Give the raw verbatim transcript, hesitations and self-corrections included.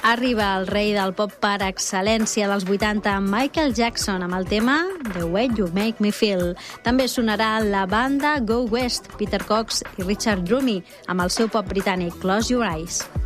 Arriba el rei del pop per excel·lència dels vuitanta, Michael Jackson, amb el tema The Way You Make Me Feel. També sonarà la banda Go West, Peter Cox i Richard Drummie, amb el seu pop britànic Close Your Eyes.